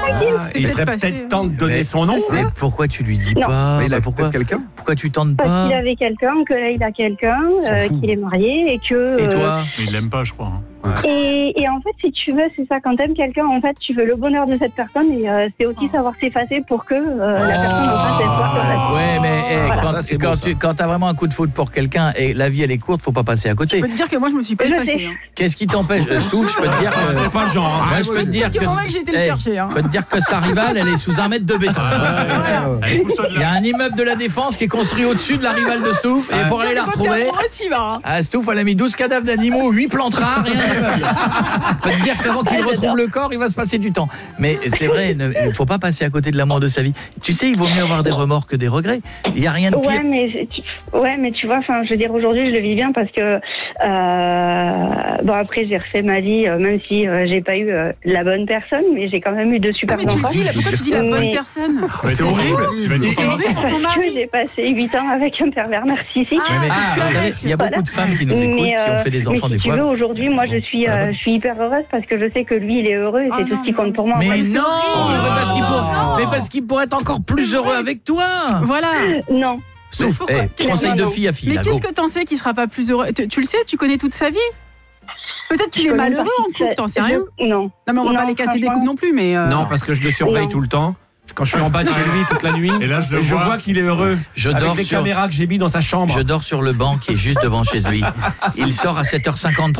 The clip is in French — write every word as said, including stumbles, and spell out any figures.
tranquille. Ah, il serait peut-être temps de donner Mais son nom. Mais pourquoi tu lui dis Non. pas Mais il a Bah, pourquoi, peut-être quelqu'un. pourquoi tu tentes Parce pas qu'il avait quelqu'un, que là il a quelqu'un, S'en euh, fout. qu'il est marié et que. Et euh, toi Mais il l'aime pas, je crois. hein. Et, et en fait, si tu veux, c'est ça, quand t'aimes quelqu'un, en fait, tu veux le bonheur de cette personne et euh, c'est aussi savoir s'effacer pour que euh, la personne en face, elle soit heureuse. Ouais, mais eh, Voilà. quand, Ça, c'est quand beau, tu quand t'as vraiment un coup de foudre pour quelqu'un et la vie elle est courte, faut pas passer à Je côté. peux te dire que moi, je me suis pas Je effacée. sais. Hein. Qu'est-ce qui t'empêche euh, Stouff, je peux te dire que C'est pas le genre. hein. moi, je peux te dire que que moi, j'ai été le eh, chercher, hein. je peux te dire que sa rivale, elle est sous un mètre de béton. Allez, pousse-toi de Il y là. a un immeuble de la Défense qui est construit au-dessus de la rivale de Stouff et pour aller la Quand t'es retrouver, amoureux, t'y vas, hein. ah, Stouff, elle a mis douze cadavres d'animaux, huit plantes rares et un immeuble. Je peux te dire qu'avant qu'il retrouve le corps, il va se passer du temps. Mais c'est vrai, ne- il ne faut pas passer à côté de l'amour de sa vie. Tu sais, il vaut mieux avoir des remords que des regrets. Il n'y a rien de pire. Ouais, mais tu, ouais, mais tu vois, enfin, je veux dire, aujourd'hui, je le vis bien parce que, euh, bon, après, j'ai refait ma vie, euh, même si euh, j'ai pas eu euh, la bonne personne, mais j'ai quand même eu de super Mais tu le enfants. dis, là, pourquoi tu dis la bonne Mais- personne? Mais C'est horrible. Il va nous C'est horrible pour ton Parce que mari. j'ai passé huit ans avec un pervers narcissique. Ah, Ouais, mais donc vous tu as savez, avec. il y a beaucoup Voilà. de femmes qui nous écoutent, Mais, qui ont euh, fait des mais enfants si des tu fois. veux, aujourd'hui, moi, je suis, Ah euh, bon. je suis hyper heureuse parce que je sais que lui, il est heureux et Ah c'est tout non, ce qui non, compte pour moi. Mais en fait. non, horrible. mais parce qu'il pour- Non. mais parce qu'il pourrait être encore plus C'est heureux vrai. avec toi. Voilà. Non. Stouff, Pourquoi eh, conseil Non, de non. fille à fille. Mais là, qu'est-ce go. que t'en sais qu'il sera pas plus heureux? Tu, tu le sais, tu connais toute sa vie. Peut-être qu'il Je est connais une malheureux en partie de couple, sa- t'en sais rien. Je- Non. Non, mais on va Non, pas les casser des franchement. coups non plus, mais. euh, Non, parce que je le surveille Non. tout le temps. Quand je suis en bas de chez lui toute la nuit, Et là, je le et je vois. vois qu'il est heureux. Je Avec dors les sur- caméras que j'ai mis dans sa chambre. Je dors sur le banc qui est juste devant chez lui. Il sort à sept heures cinquante-trois.